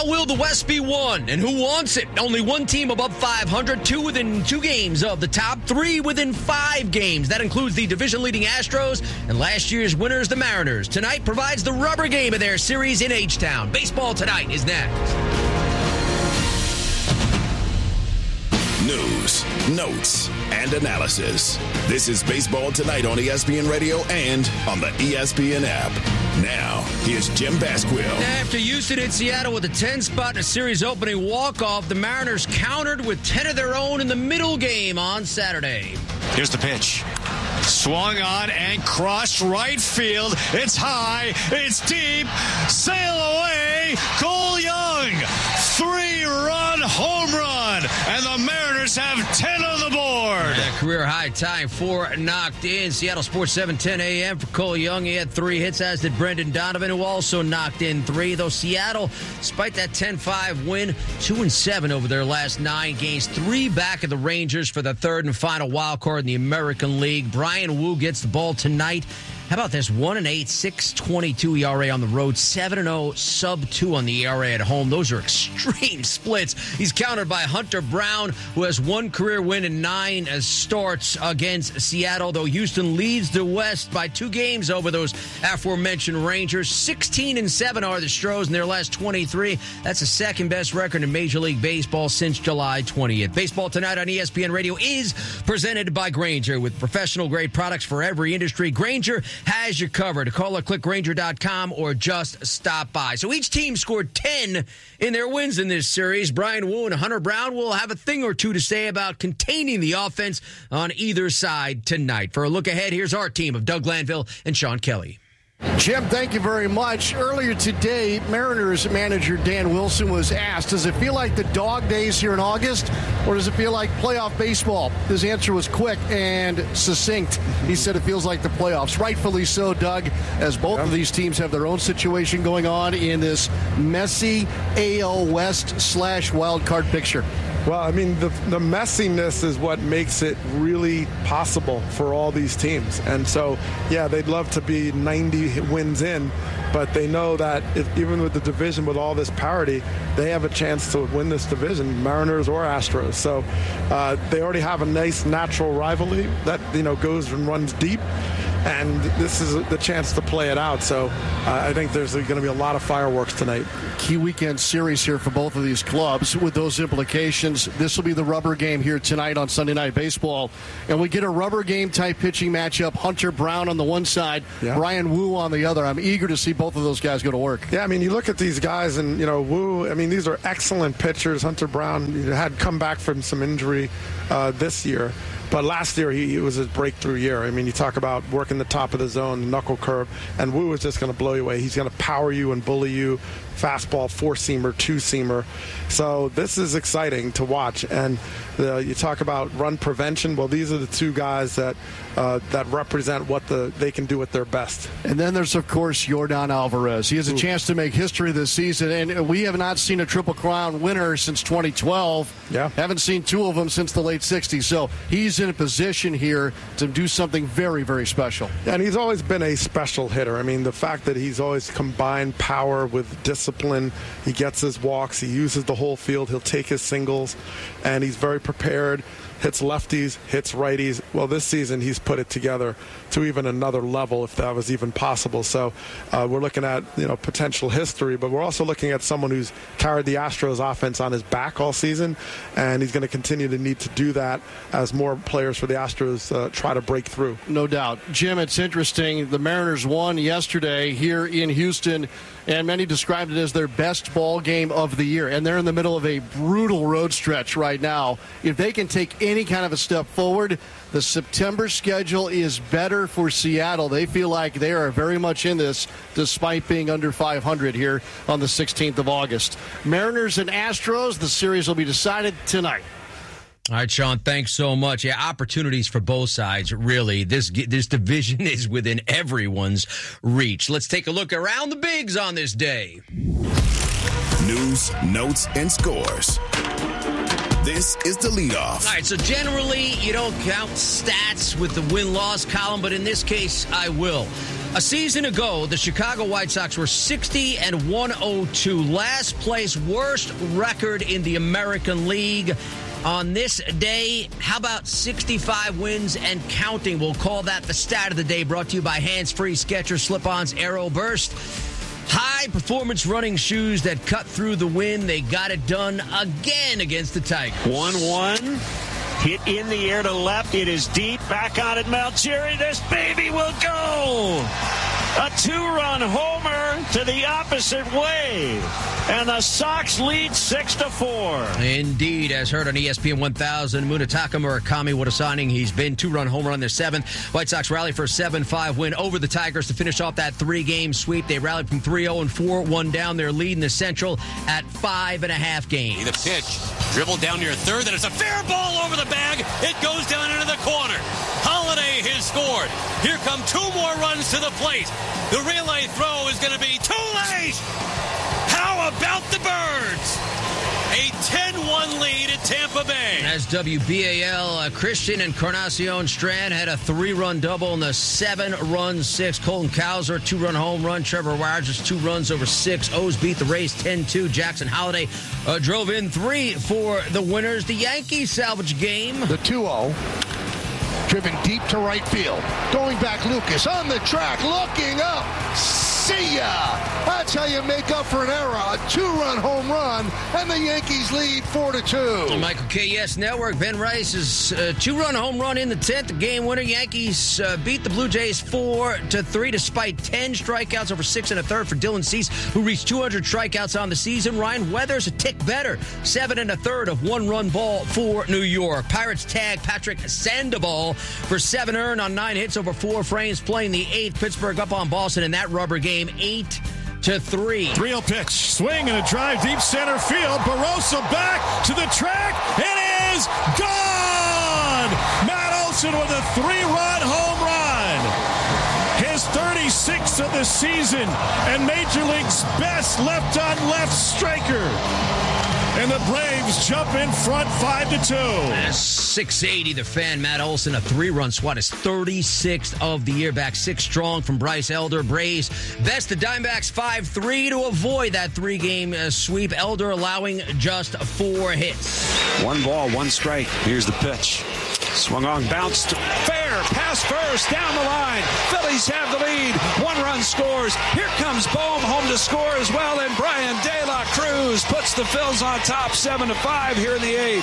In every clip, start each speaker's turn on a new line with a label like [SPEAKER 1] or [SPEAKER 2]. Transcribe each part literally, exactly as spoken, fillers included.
[SPEAKER 1] will the West be won, and who wants it? Only one team above five hundred, two within two games of the top, three within five games. That includes the division-leading Astros and last year's winners, the Mariners. Tonight provides the rubber game of their series in H-Town. Baseball Tonight is next.
[SPEAKER 2] News, notes, and analysis. This is Baseball Tonight on E S P N Radio and on the E S P N app. Now, here's Jim Basquill.
[SPEAKER 1] After Houston hit Seattle with a ten spot in a series opening walk-off, the Mariners countered with ten of their own in the middle game on Saturday.
[SPEAKER 3] Here's the pitch. Swung on and crossed right field. It's high. It's deep. Sail away. Cole Young. Three-run home run. And the Mariners have ten on the board.
[SPEAKER 1] That career high tying four knocked in. Seattle Sports seven ten a.m. for Cole Young. He had three hits, as did Brendan Donovan, who also knocked in three. Though Seattle, despite that ten five win, two and seven over their last nine games. Three back of the Rangers for the third and final wild card in the American League. Brian Wu gets the ball tonight. How about this? one and eight, six twenty-two E R A on the road, seven and oh, sub two on the E R A at home. Those are extreme splits. He's countered by Hunter Brown, who has one career win and nine starts against Seattle, though Houston leads the West by two games over those aforementioned Rangers. sixteen and seven are the Stros in their last twenty-three. That's the second best record in Major League Baseball since July twentieth. Baseball Tonight on E S P N Radio is presented by Grainger, with professional-grade products for every industry. Grainger has you covered. Call or click Grainger dot com or just stop by. So each team scored ten in their wins in this series. Brian Wu and Hunter Brown will have a thing or two to say about containing the offense on either side tonight. For a look ahead, here's our team of Doug Glanville and Sean Kelly.
[SPEAKER 4] Jim, thank you very much. Earlier today, Mariners manager Dan Wilson was asked, does it feel like the dog days here in August, or does it feel like playoff baseball? His answer was quick and succinct. He said it feels like the playoffs. Rightfully so, Doug, as both yep. of these teams have their own situation going on in this messy A L West slash wild card picture.
[SPEAKER 5] Well, I mean, the, the messiness is what makes it really possible for all these teams. And so, yeah, they'd love to be ninety wins in, but they know that if, even with the division, with all this parity, they have a chance to win this division, Mariners or Astros. So uh, they already have a nice natural rivalry that, you know, goes and runs deep. And this is the chance to play it out. So uh, I think there's going to be a lot of fireworks tonight.
[SPEAKER 4] Key weekend series here for both of these clubs. With those implications, this will be the rubber game here tonight on Sunday Night Baseball. And we get a rubber game type pitching matchup. Hunter Brown on the one side, yeah. Brian Wu on the other. I'm eager to see both of those guys go to work.
[SPEAKER 5] Yeah, I mean, you look at these guys and, you know, Wu, I mean, these are excellent pitchers. Hunter Brown had come back from some injury uh, this year. But last year, he it was his breakthrough year. I mean, you talk about working the top of the zone, the knuckle curve, and Wu is just going to blow you away. He's going to power you and bully you. Fastball, four-seamer, two-seamer. So this is exciting to watch. And uh, you talk about run prevention. Well, these are the two guys that uh, that represent what the they can do at their best.
[SPEAKER 4] And then there's, of course, Yordan Alvarez. He has a Ooh. chance to make history this season. And we have not seen a Triple Crown winner since twenty twelve.
[SPEAKER 5] Yeah.
[SPEAKER 4] Haven't seen two of them since the late sixties. So he's in a position here to do something very, very special.
[SPEAKER 5] And he's always been a special hitter. I mean, the fact that he's always combined power with discipline. Discipline. He gets his walks. He uses the whole field. He'll take his singles, and he's very prepared. Hits lefties, hits righties. Well, this season he's put it together to even another level, if that was even possible. So uh, we're looking at, you know, potential history, but we're also looking at someone who's carried the Astros offense on his back all season, and he's going to continue to need to do that as more players for the Astros uh, try to break through.
[SPEAKER 4] No doubt. Jim, it's interesting. The Mariners won yesterday here in Houston, and many described it as their best ball game of the year, and they're in the middle of a brutal road stretch right now. If they can take any kind of a step forward, the September schedule is better for Seattle. They feel like they are very much in this despite being under five hundred here on the sixteenth of August. Mariners and Astros, the series will be decided tonight.
[SPEAKER 1] All right, Sean, thanks so much. Yeah, opportunities for both sides, really. This this division is within everyone's reach. Let's take a look around the bigs on this day.
[SPEAKER 2] News, notes, and scores. This is the leadoff.
[SPEAKER 1] All right, so generally you don't count stats with the win-loss column, but in this case I will. A season ago, the Chicago White Sox were sixty and one oh two, last place, worst record in the American League. On this day, how about sixty-five wins and counting? We'll call that the stat of the day, brought to you by Hands Free Skechers Slip-Ons Aero Burst. High-performance running shoes that cut through the wind. They got it done again against the Tigers.
[SPEAKER 6] one one. Hit in the air to left. It is deep. Back on it, Malcheri. This baby will go. A two-run homer to the opposite way. And the Sox lead six to four.
[SPEAKER 1] Indeed, as heard on E S P N one thousand, Munetaka Murakami, what a signing he's been. Two-run homer on their seventh. White Sox rally for a seven five win over the Tigers to finish off that three-game sweep. They rallied from three oh and four, one down. They're leading the Central at five and a half games.
[SPEAKER 7] The pitch, dribbled down near third, and it's a fair ball over the bag. It goes down into the corner. Holiday has scored. Here come two more runs to the plate. The relay throw is going to be too late. How about the Birds? A ten one lead at Tampa Bay.
[SPEAKER 1] As W B A L, uh, Christian Encarnacion Strand had a three-run double in the seven-run six. Colton Cowser, two-run home run. Trevor Rogers, two runs over six. O's beat the Rays ten two. Jackson Holiday uh, drove in three for the winners. The Yankees salvage game.
[SPEAKER 8] The two oh. Driven deep to right field. Going back, Lucas on the track, looking up. See ya! That's how you make up for an error. A two-run home run, and the Yankees lead four to two.
[SPEAKER 1] Michael K. Yes Network. Ben Rice's uh, two-run home run in the tenth. The game winner. Yankees uh, beat the Blue Jays four to three despite ten strikeouts over six and a third for Dylan Cease, who reached two hundred strikeouts on the season. Ryan Weathers a tick better. Seven and a third of one-run ball for New York. Pirates tag Patrick Sandoval for seven earned on nine hits over four frames, playing the eighth. Pittsburgh up on Boston in that rubber game. Eight to three.
[SPEAKER 3] three oh pitch. Swing and a drive deep center field. Barossa back to the track. It is gone! Matt Olson with a three-run home run. His thirty-sixth of the season and Major League's best left-on-left striker. And the Braves jump in front five to two.
[SPEAKER 1] six eighty, the fan, Matt Olson, a three-run swat, his thirty-sixth of the year, back six strong from Bryce Elder. Braves best the Diamondbacks five three to avoid that three-game uh, sweep. Elder allowing just four hits.
[SPEAKER 6] One ball, one strike. Here's the pitch. Swung on, bounced. Fair, pass first, down the line. Phillies have the lead. One run scores. Here comes Bohm home to score as well, and Brian De La Cruz puts the Phils on top, seven to five here in the eighth.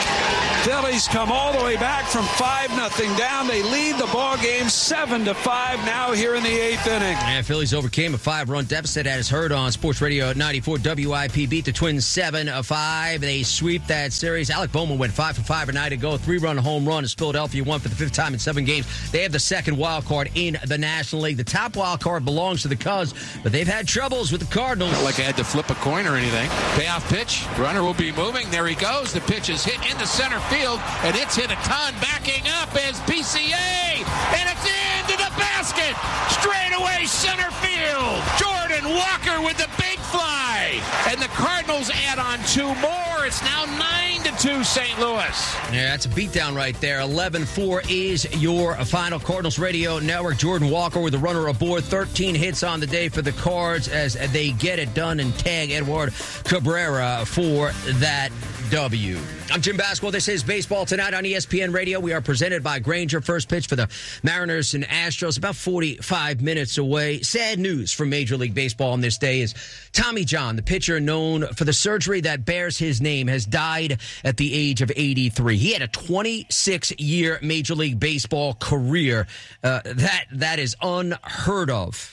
[SPEAKER 6] Phillies come all the way back from five nothing down. They lead the ball game seven to five now here in the eighth inning.
[SPEAKER 1] And Phillies overcame a five-run deficit, as heard on Sports Radio ninety-four W I P. Beat the Twins seven to five. They sweep that series. Alec Bowman went five for five a night ago. Three-run home run as Philadelphia won for the fifth time in seven games. They have the second wild card in the National League. The top wild card belongs to the Cubs, but they've had troubles with the Cardinals.
[SPEAKER 9] Not like I had to flip a coin or anything. Payoff pitch. Runner will be moving. There he goes. The pitch is hit into center field, and it's hit a ton. Backing up is P C A, and it's into the basket. Straight away center field. Jordan Walker with the big fly. And the Cardinals add on two more. It's now nine to two Saint Louis.
[SPEAKER 1] Yeah, that's a beatdown right there. eleven four is your final. Cardinals Radio Network. Jordan Walker with the runner aboard. thirteen hits on the day for the Cards as they get it done and tag Edward Cabrera for that W. I'm Jim Basquel. This is Baseball Tonight on E S P N Radio. We are presented by Granger. First pitch for the Mariners and Astros about forty-five minutes away. Sad news from Major League Baseball on this day is Tommy John, the pitcher known for the surgery that bears his name, has died at the age of eighty-three. He had a twenty-six-year Major League Baseball career. Uh, that that is unheard of.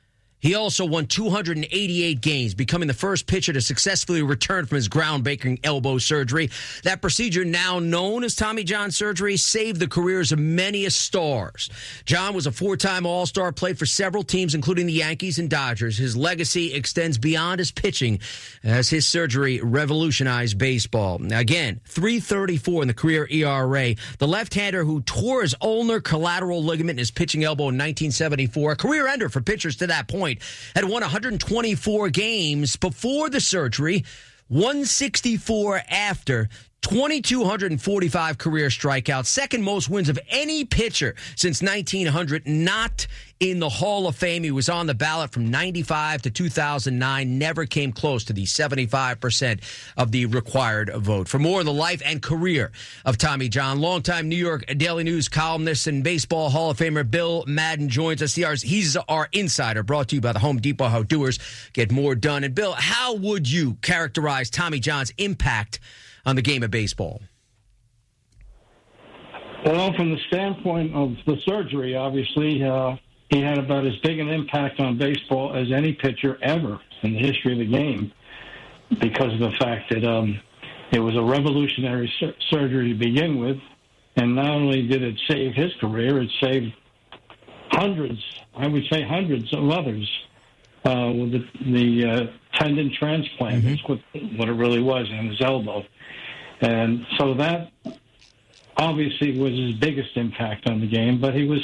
[SPEAKER 1] He also won two hundred eighty-eight games, becoming the first pitcher to successfully return from his groundbreaking elbow surgery. That procedure, now known as Tommy John surgery, saved the careers of many stars. John was a four-time All-Star, played for several teams, including the Yankees and Dodgers. His legacy extends beyond his pitching, as his surgery revolutionized baseball. Again, three thirty-four in the career E R A. The left-hander who tore his ulnar collateral ligament in his pitching elbow in nineteen seventy-four, a career ender for pitchers to that point, had won one hundred twenty-four games before the surgery, one sixty-four after, two thousand two hundred forty-five career strikeouts, second most wins of any pitcher since nineteen hundred, not in the Hall of Fame. He was on the ballot from ninety-five to two thousand nine, never came close to the seventy-five percent of the required vote. For more on the life and career of Tommy John, longtime New York Daily News columnist and Baseball Hall of Famer Bill Madden joins us. He's our insider, brought to you by the Home Depot. How doers get more done. And Bill, how would you characterize Tommy John's impact on the game of baseball?
[SPEAKER 10] Well, from the standpoint of the surgery, obviously, uh, he had about as big an impact on baseball as any pitcher ever in the history of the game, because of the fact that um, it was a revolutionary sur- surgery to begin with, and not only did it save his career, it saved hundreds, I would say hundreds of others, uh, with the, the uh, tendon transplant. Mm-hmm. That's what, what it really was in his elbow. And so that obviously was his biggest impact on the game. But he was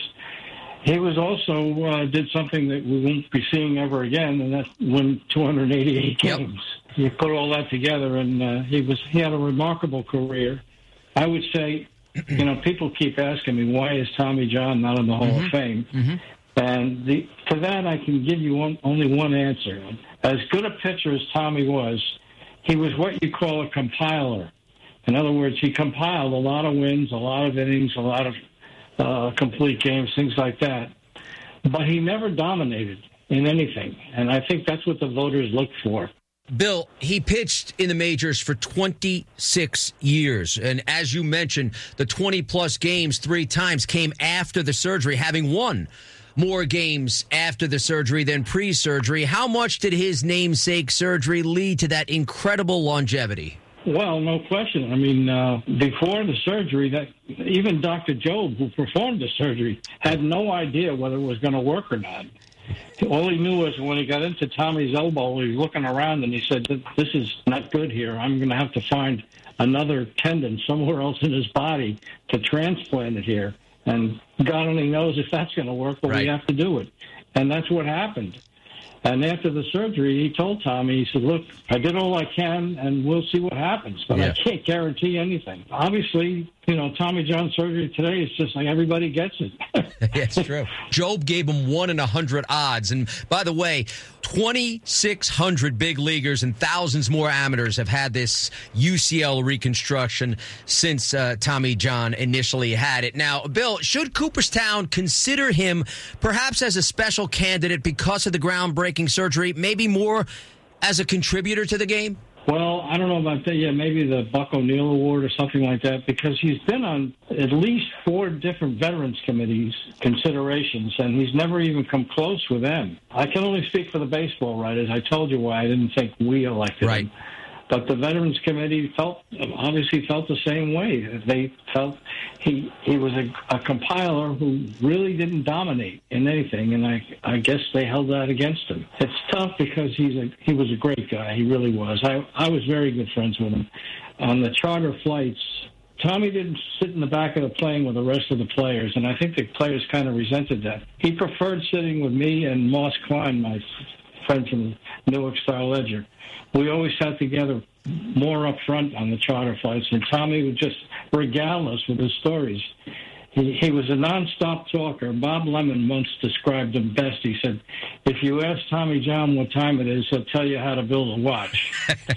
[SPEAKER 10] he was also uh, did something that we won't be seeing ever again, and that's win two hundred eighty-eight games. Yep. You put all that together, and uh, he was he had a remarkable career. I would say, you know, people keep asking me, why is Tommy John not in the Hall mm-hmm. of Fame? Mm-hmm. And the, to that, I can give you one, only one answer. As good a pitcher as Tommy was, he was what you call a compiler. In other words, he compiled a lot of wins, a lot of innings, a lot of uh, complete games, things like that. But he never dominated in anything, and I think that's what the voters look for.
[SPEAKER 1] Bill, he pitched in the majors for twenty-six years, and as you mentioned, the twenty-plus games three times came after the surgery, having won more games after the surgery than pre-surgery. How much did his namesake surgery lead to that incredible longevity?
[SPEAKER 10] Well, no question. I mean, uh, before the surgery, that even Doctor Job, who performed the surgery, had no idea whether it was going to work or not. All he knew was when he got into Tommy's elbow, he was looking around and he said, this is not good here. I'm going to have to find another tendon somewhere else in his body to transplant it here. And God only knows if that's going to work, but right. we have to do it. And that's what happened. And after the surgery, he told Tommy, he said, look, I did all I can, and we'll see what happens. But yeah. I can't guarantee anything. Obviously, you know, Tommy John surgery today is just like everybody gets it.
[SPEAKER 1] Yeah, it's true. Job gave him one in a hundred odds. And by the way, twenty-six hundred big leaguers and thousands more amateurs have had this U C L reconstruction since uh, Tommy John initially had it. Now, Bill, should Cooperstown consider him perhaps as a special candidate because of the groundbreaking surgery, maybe more as a contributor to the game?
[SPEAKER 10] Well, I don't know about that. Yeah, maybe the Buck O'Neill Award or something like that, because he's been on at least four different Veterans Committees considerations, and he's never even come close with them. I can only speak for the baseball writers. I told you why I didn't think we elected
[SPEAKER 1] right.
[SPEAKER 10] him. But the Veterans Committee felt obviously felt the same way. They felt he he was a, a compiler who really didn't dominate in anything, and I I guess they held that against him. It's tough because he's a he was a great guy. He really was. I I was very good friends with him. On the charter flights, Tommy didn't sit in the back of the plane with the rest of the players, and I think the players kind of resented that. He preferred sitting with me and Moss Klein, my friend from the Newark Star-Ledger. We always sat together more up front on the charter flights, and Tommy would just regale us with his stories. He, he was a nonstop talker. Bob Lemon once described him best. He said, if you ask Tommy John what time it is, he'll tell you how to build a watch.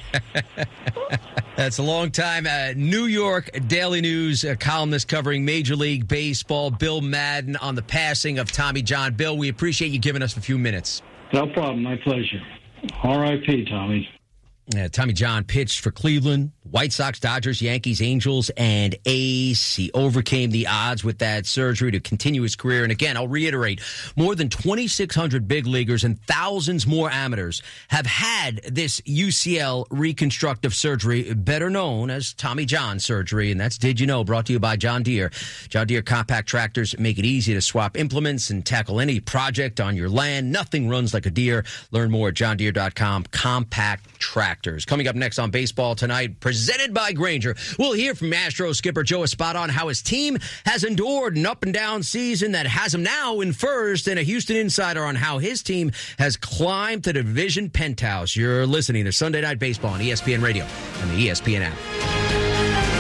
[SPEAKER 1] That's a long time. Uh, New York Daily News uh, columnist covering Major League Baseball, Bill Madden, on the passing of Tommy John. Bill, we appreciate you giving us a few minutes.
[SPEAKER 10] No problem. My pleasure. R I P, Tommy.
[SPEAKER 1] Uh, Tommy John pitched for Cleveland, White Sox, Dodgers, Yankees, Angels, and A's. He overcame the odds with that surgery to continue his career. And again, I'll reiterate, more than twenty-six hundred big leaguers and thousands more amateurs have had this U C L reconstructive surgery, better known as Tommy John surgery. And that's Did You Know, brought to you by John Deere. John Deere compact tractors make it easy to swap implements and tackle any project on your land. Nothing runs like a Deere. Learn more at john deere dot com. Compact tractors. Coming up next on Baseball Tonight, presented by Grainger, we'll hear from Astros skipper Joe Espada on how his team has endured an up-and-down season that has him now in first, and a Houston insider on how his team has climbed to the division penthouse. You're listening to Sunday Night Baseball on E S P N Radio and the E S P N app.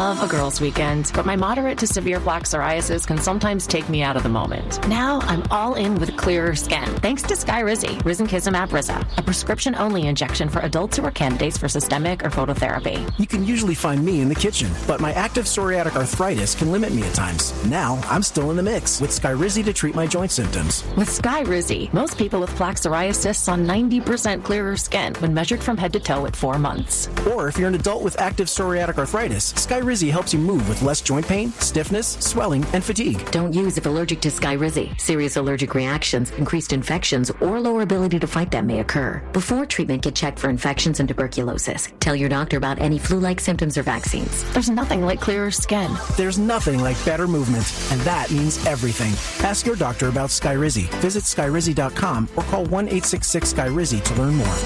[SPEAKER 11] love a girls' weekend, but my moderate to severe plaque psoriasis can sometimes take me out of the moment. Now I'm all in with clearer skin, thanks to Skyrizi, risankizumab Riza, a prescription-only injection for adults who are candidates for systemic or phototherapy.
[SPEAKER 12] You can usually find me in the kitchen, but my active psoriatic arthritis can limit me at times. Now I'm still in the mix with Skyrizi to treat my joint symptoms.
[SPEAKER 11] With Skyrizi, most people with plaque psoriasis saw ninety percent clearer skin when measured from head to toe at four months.
[SPEAKER 12] Or if you're an adult with active psoriatic arthritis, Skyrizi helps you move with less joint pain, stiffness, swelling, and fatigue.
[SPEAKER 13] Don't use if allergic to Skyrizi. Serious allergic reactions, increased infections, or lower ability to fight them may occur. Before treatment, get checked for infections and tuberculosis. Tell your doctor about any flu-like symptoms or vaccines.
[SPEAKER 11] There's nothing like clearer skin.
[SPEAKER 12] There's nothing like better movement, and that means everything. Ask your doctor about Skyrizi. Visit Skyrizi dot com or call one eight six six Skyrizi to learn more.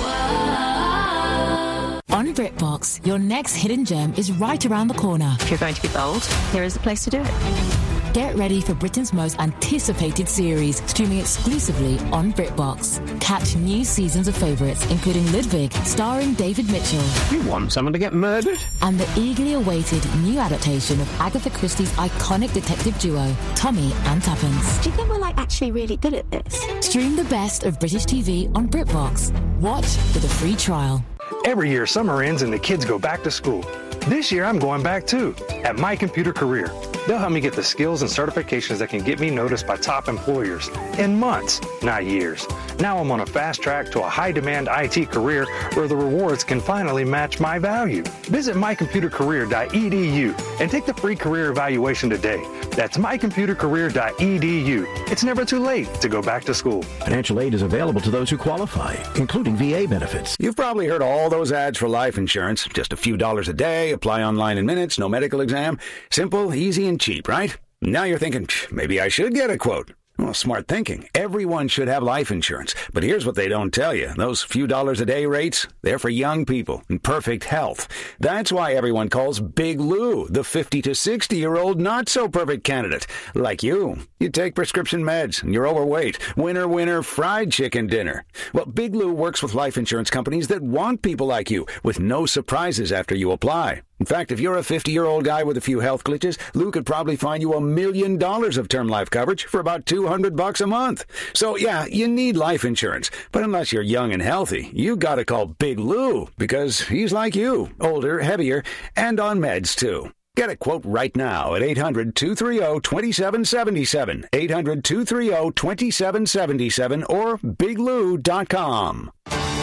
[SPEAKER 14] On BritBox, your next hidden gem is right around the corner.
[SPEAKER 11] If you're going to be bold, here is the place to do it.
[SPEAKER 14] Get ready for Britain's most anticipated series, streaming exclusively on BritBox. Catch new seasons of favourites, including Ludwig, starring David Mitchell.
[SPEAKER 15] You want someone to get murdered?
[SPEAKER 14] And the eagerly awaited new adaptation of Agatha Christie's iconic detective duo, Tommy and Tuppence.
[SPEAKER 16] Do you think we're like actually really good at this?
[SPEAKER 14] Stream the best of British T V on BritBox. Watch with a free trial.
[SPEAKER 17] Every year, summer ends and the kids go back to school. This year, I'm going back too, at My Computer Career. They'll help me get the skills and certifications that can get me noticed by top employers in months, not years. Now I'm on a fast track to a high-demand I T career where the rewards can finally match my value. Visit my computer career dot e d u and take the free career evaluation today. That's my computer career dot e d u. It's never too late to go back to school.
[SPEAKER 18] Financial aid is available to those who qualify, including V A benefits.
[SPEAKER 19] You've probably heard all those ads for life insurance. Just a few dollars a day, apply online in minutes, no medical exam. Simple, easy, and cheap, right? Now you're thinking, maybe I should get a quote. Well, smart thinking. Everyone should have life insurance. But here's what they don't tell you. Those few dollars a day rates, they're for young people in perfect health. That's why everyone calls Big Lou the fifty to sixty-year-old not-so-perfect candidate. Like you. You take prescription meds and you're overweight. Winner, winner, fried chicken dinner. Well, Big Lou works with life insurance companies that want people like you with no surprises after you apply. In fact, if you're a fifty-year-old guy with a few health glitches, Lou could probably find you a million dollars of term life coverage for about two hundred bucks a month. So, yeah, you need life insurance. But unless you're young and healthy, you gotta call Big Lou because he's like you, older, heavier, and on meds, too. Get a quote right now at eight hundred, two three zero, two seven seven seven, eight hundred, two three zero, two seven seven seven, or big lou dot com.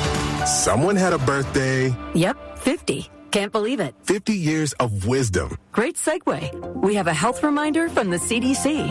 [SPEAKER 20] Someone had a birthday.
[SPEAKER 21] Yep, fifty. Can't believe it.
[SPEAKER 20] fifty years of wisdom.
[SPEAKER 21] Great segue. We have a health reminder from the C D C.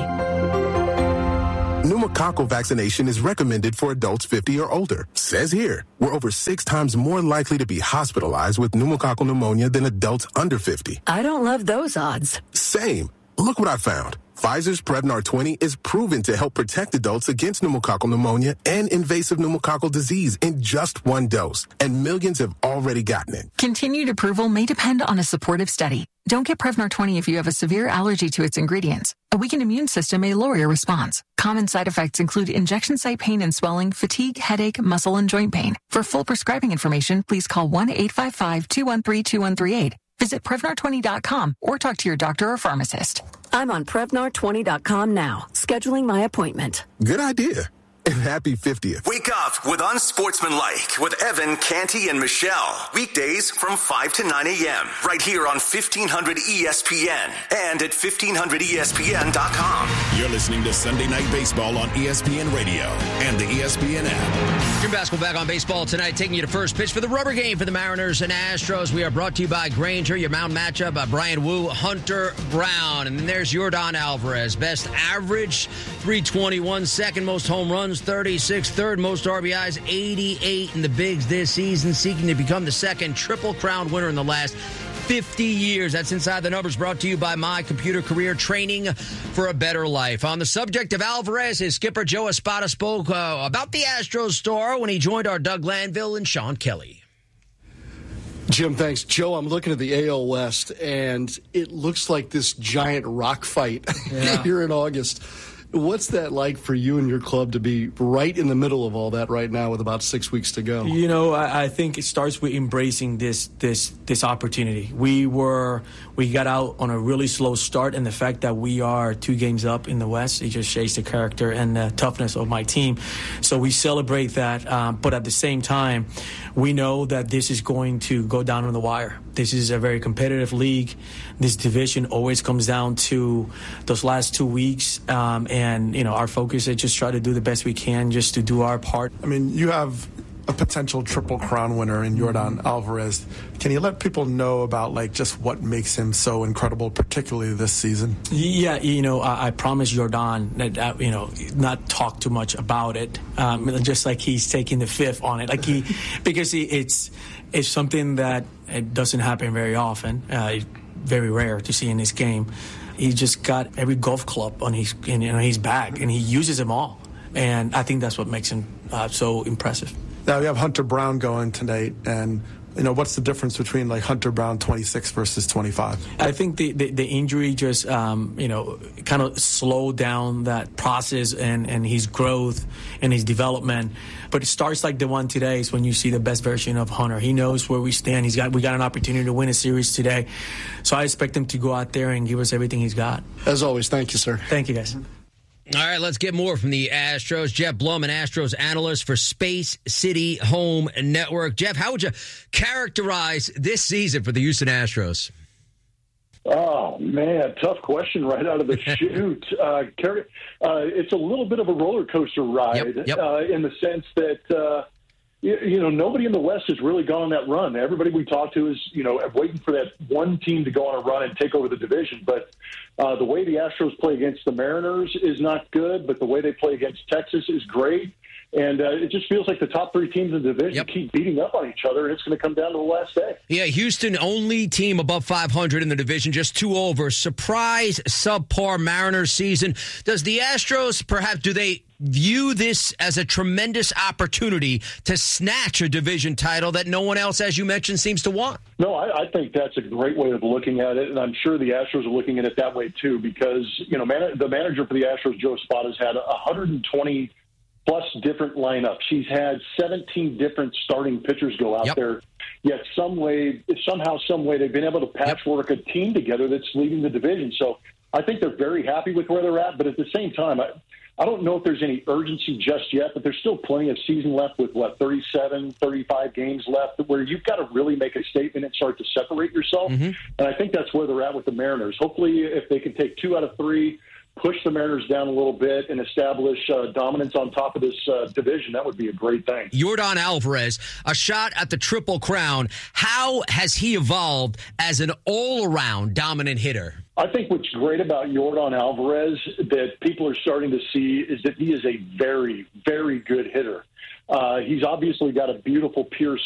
[SPEAKER 20] Pneumococcal vaccination is recommended for adults fifty or older. Says here, we're over six times more likely to be hospitalized with pneumococcal pneumonia than adults under fifty.
[SPEAKER 21] I don't love those odds.
[SPEAKER 20] Same. Look what I found. Pfizer's Prevnar twenty is proven to help protect adults against pneumococcal pneumonia and invasive pneumococcal disease in just one dose, and millions have already gotten it.
[SPEAKER 22] Continued approval may depend on a supportive study. Don't get Prevnar twenty if you have a severe allergy to its ingredients. A weakened immune system may lower your response. Common side effects include injection site pain and swelling, fatigue, headache, muscle, and joint pain. For full prescribing information, please call one eight five five, two one three, two one three eight. Visit Prevnar twenty dot com or talk to your doctor or pharmacist.
[SPEAKER 21] I'm on Prevnar twenty dot com now, scheduling my appointment.
[SPEAKER 20] Good idea. And happy fiftieth.
[SPEAKER 23] Wake up with Unsportsmanlike with Evan, Canty, and Michelle. Weekdays from five to nine a.m. right here on fifteen hundred E S P N and at fifteen hundred E S P N dot com.
[SPEAKER 2] You're listening to Sunday Night Baseball on E S P N Radio and the E S P N app.
[SPEAKER 1] Jim Basketball back on baseball tonight, taking you to first pitch for the rubber game for the Mariners and Astros. We are brought to you by Granger, your mound matchup by Brian Wu, Hunter Brown. And then there's Yordan Alvarez. Best average, three twenty-one. Second most home runs, thirty-six. Third most R B Is, eighty-eight in the bigs this season, seeking to become the second Triple Crown winner in the last fifty years. That's Inside the Numbers, brought to you by My Computer Career, training for a better life. On the subject of Alvarez, his skipper Joe Espada spoke uh, about the Astros star when he joined our Doug Glanville and Sean Kelly.
[SPEAKER 4] Jim, thanks. Joe, I'm looking at the A L West, and it looks like this giant rock fight yeah. here in August. What's that like for you and your club to be right in the middle of all that right now with about six weeks to go?
[SPEAKER 5] You know, I, I think it starts with embracing this this this opportunity. We were we got out on a really slow start, and the fact that we are two games up in the West, it just shows the character and the toughness of my team. So we celebrate that, um, but at the same time, we know that this is going to go down on the wire. This is a very competitive league. This division always comes down to those last two weeks. Um, and, you know, our focus is just try to do the best we can just to do our part.
[SPEAKER 7] I mean, you have a potential Triple Crown winner in Yordan Alvarez. Can you let people know about, like, just what makes him so incredible, particularly this season?
[SPEAKER 5] Yeah, you know, I, I promise Yordan that, uh, you know, not talk too much about it, um, just like he's taking the fifth on it. Like he, because he, it's, it's something that it doesn't happen very often, uh, very rare to see in this game. He just got every golf club on his, in, you know, his bag, and he uses them all. And I think that's what makes him uh, so impressive.
[SPEAKER 7] Now, we have Hunter Brown going tonight, and, you know, what's the difference between, like, Hunter Brown twenty-six versus twenty-five?
[SPEAKER 5] I think the, the, the injury just, um, you know, kind of slowed down that process and, and his growth and his development. But it starts like the one today is when you see the best version of Hunter. He knows where we stand. He's got we got an opportunity to win a series today. So I expect him to go out there and give us everything he's got.
[SPEAKER 4] As always, thank you, sir.
[SPEAKER 5] Thank you, guys.
[SPEAKER 1] All right, let's get more from the Astros. Jeff Blum, an Astros analyst for Space City Home Network. Jeff, how would you characterize this season for the Houston Astros?
[SPEAKER 8] Oh, man, tough question right out of the chute. Uh, uh, it's a little bit of a roller coaster ride
[SPEAKER 1] yep, yep.
[SPEAKER 8] Uh, in the sense that, uh, you, you know, nobody in the West has really gone on that run. Everybody we talk to is, you know, waiting for that one team to go on a run and take over the division. But uh, the way the Astros play against the Mariners is not good, but the way they play against Texas is great. And uh, it just feels like the top three teams in the division yep. keep beating up on each other, and it's going to come down to the last day.
[SPEAKER 1] Yeah, Houston, only team above five hundred in the division, just two over. Surprise, subpar Mariners season. Does the Astros, perhaps, do they view this as a tremendous opportunity to snatch a division title that no one else, as you mentioned, seems to want?
[SPEAKER 8] No, I, I think that's a great way of looking at it, and I'm sure the Astros are looking at it that way, too, because, you know, man, the manager for the Astros, Joe Espada, has had one hundred twenty plus different lineups. He's had seventeen different starting pitchers go out yep. there. Yet some way, somehow, some way, they've been able to patchwork yep. a team together that's leading the division. So I think they're very happy with where they're at. But at the same time, I, I don't know if there's any urgency just yet, but there's still plenty of season left with, what, thirty-seven, thirty-five games left where you've got to really make a statement and start to separate yourself. Mm-hmm. And I think that's where they're at with the Mariners. Hopefully, if they can take two out of three, push the Mariners down a little bit and establish uh, dominance on top of this uh, division, that would be a great thing.
[SPEAKER 1] Yordan Alvarez, a shot at the Triple Crown. How has he evolved as an all-around dominant hitter?
[SPEAKER 8] I think what's great about Yordan Alvarez that people are starting to see is that he is a very, very good hitter. Uh, he's obviously got a beautiful, pure